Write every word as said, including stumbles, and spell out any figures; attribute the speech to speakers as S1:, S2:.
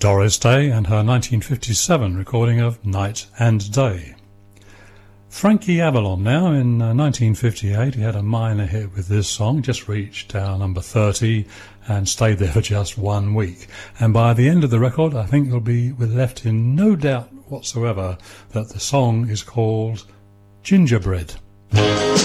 S1: Doris Day and her nineteen fifty-seven recording of Night and Day. Frankie Avalon now. In uh, nineteen fifty-eight he had a minor hit with this song, just reached our number thirty and stayed there for just one week. And by the end of the record I think you'll be left in no doubt whatsoever that the song is called Gingerbread.